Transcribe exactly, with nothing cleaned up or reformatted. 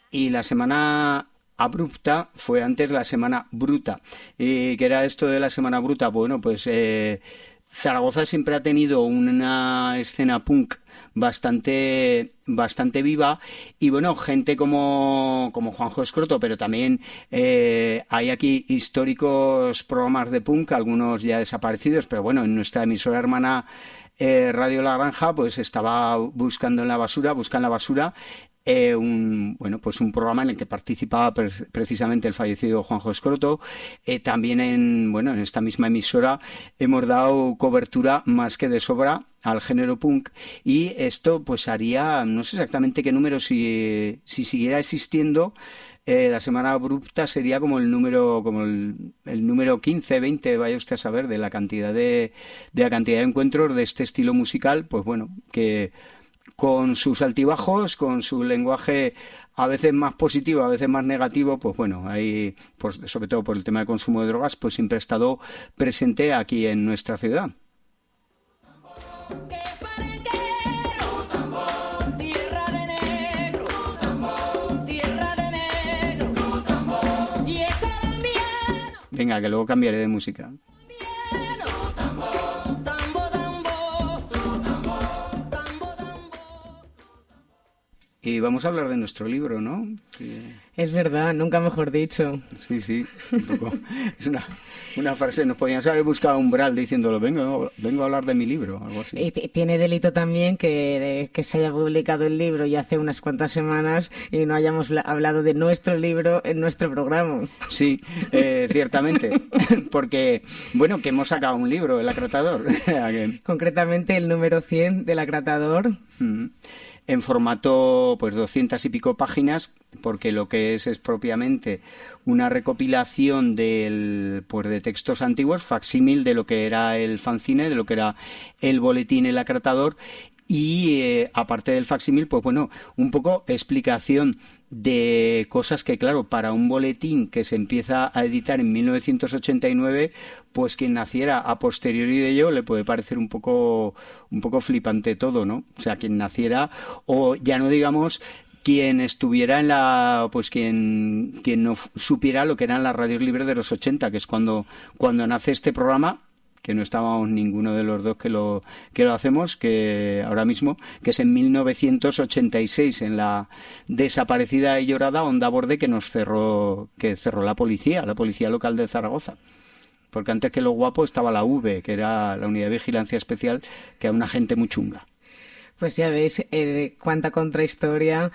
y la semana abrupta fue antes la semana bruta. ¿Y qué era esto de la semana bruta? Bueno, pues eh, Zaragoza siempre ha tenido una escena punk bastante bastante viva y bueno, gente como, como Juanjo Escroto, pero también eh, hay aquí históricos programas de punk, algunos ya desaparecidos, pero bueno, en nuestra emisora hermana eh, Radio La Granja, pues estaba buscando en la basura, busca en la basura Eh, un bueno pues un programa en el que participaba pre precisamente el fallecido Juanjo Escroto. Eh, también en bueno en esta misma emisora hemos dado cobertura más que de sobra al género punk, y esto pues haría, no sé exactamente qué número, si, si siguiera existiendo, eh, la semana abrupta sería como el número como el, el número quince, veinte, vaya usted a saber, de la cantidad de, de la cantidad de encuentros de este estilo musical, pues bueno, que con sus altibajos, con su lenguaje a veces más positivo, a veces más negativo, pues bueno, ahí, pues, sobre todo por el tema del consumo de drogas, pues siempre ha estado presente aquí en nuestra ciudad. Venga, que luego cambiaré de música. Y vamos a hablar de nuestro libro, ¿no? Sí. Es verdad, nunca mejor dicho. Sí, sí, un poco. Es una, una frase, nos podíamos haber buscado un Umbral diciéndolo, vengo, vengo a hablar de mi libro, algo así. Y tiene delito también que, que se haya publicado el libro ya hace unas cuantas semanas y no hayamos hablado de nuestro libro en nuestro programa. Sí, eh, ciertamente, porque, bueno, que hemos sacado un libro, El Acratador. Concretamente el número cien del Acratador. Mm-hmm. En formato, pues, doscientas y pico páginas, porque lo que es es propiamente una recopilación del, pues, de textos antiguos, facsímil de lo que era el fanzine, de lo que era el boletín El Acratador, y eh, aparte del facsímil, pues bueno, un poco explicación de cosas que, claro, para un boletín que se empieza a editar en mil novecientos ochenta y nueve, pues quien naciera a posteriori de ello le puede parecer un poco un poco flipante todo, ¿no? O sea, quien naciera, o ya no digamos quien estuviera en la, pues quien quien no supiera lo que eran las radios libres de los ochenta, que es cuando cuando nace este programa, que no estábamos ninguno de los dos que lo que lo hacemos, que ahora mismo, que es en mil novecientos ochenta y seis, en la desaparecida y llorada Onda Borde, que nos cerró, que cerró la policía, la policía local de Zaragoza. Porque antes que Lo Guapo estaba la V, que era la Unidad de Vigilancia Especial, que era una gente muy chunga. Pues ya veis eh, cuánta contrahistoria